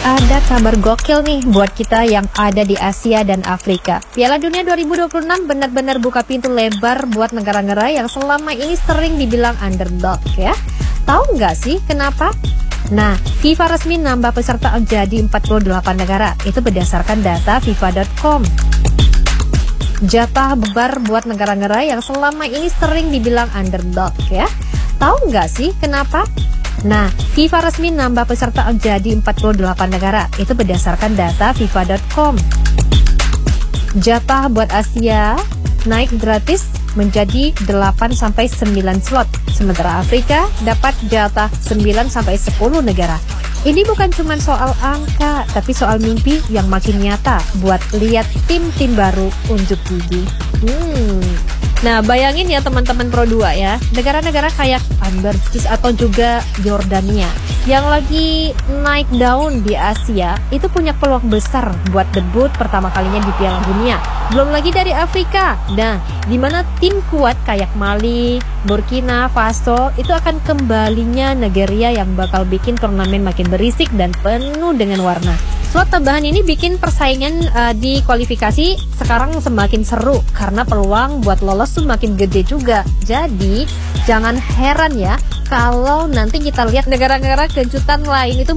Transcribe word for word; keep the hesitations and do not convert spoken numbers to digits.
Ada kabar gokil nih buat kita yang ada di Asia dan Afrika. Piala Dunia dua ribu dua puluh enam benar-benar buka pintu lebar buat negara-negara yang selama ini sering dibilang underdog ya. Tahu nggak sih kenapa? Nah, FIFA resmi nambah peserta jadi empat puluh delapan negara. Itu berdasarkan data FIFA dot com. Jatah bebar buat negara-negara yang selama ini sering dibilang underdog ya. Tahu nggak sih kenapa? Nah, FIFA resmi nambah peserta jadi empat puluh delapan negara. Itu berdasarkan data FIFA dot com. Jatah buat Asia naik gratis menjadi delapan sampai sembilan slot. Sementara Afrika dapat jatah sembilan sampai sepuluh negara. Ini bukan cuma soal angka, tapi soal mimpi yang makin nyata buat lihat tim-tim baru unjuk gigi. Hmm. Nah, bayangin ya teman-teman Pro dua ya, negara-negara kayak Anbarkis atau juga Yordania yang lagi naik daun di Asia itu punya peluang besar buat debut pertama kalinya di Piala Dunia. Belum lagi dari Afrika. Nah, di mana tim kuat kayak Mali, Burkina Faso itu akan kembalinya Nigeria yang bakal bikin turnamen makin berisik dan penuh dengan warna. Slot tambahan ini bikin persaingan uh, di kualifikasi sekarang semakin seru karena peluang buat lolos tuh makin gede juga. Jadi jangan heran ya kalau nanti kita lihat negara-negara kejutan lain itu